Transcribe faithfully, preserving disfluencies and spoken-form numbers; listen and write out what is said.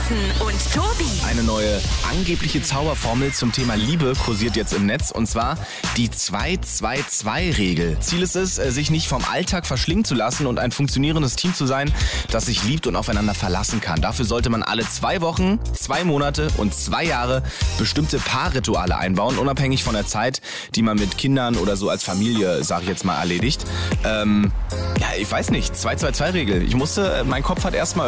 Carsten und Tobi. Eine neue angebliche Zauberformel zum Thema Liebe kursiert jetzt im Netz, und zwar die zwei zwei zwei Regel. Ziel ist es, sich nicht vom Alltag verschlingen zu lassen und ein funktionierendes Team zu sein, das sich liebt und aufeinander verlassen kann. Dafür sollte man alle zwei Wochen, zwei Monate und zwei Jahre bestimmte Paarrituale einbauen, unabhängig von der Zeit, die man mit Kindern oder so als Familie, sag ich jetzt mal, erledigt. Ähm, ja, ich weiß nicht, zwei zwei zwei Regel. Ich musste, mein Kopf hat erstmal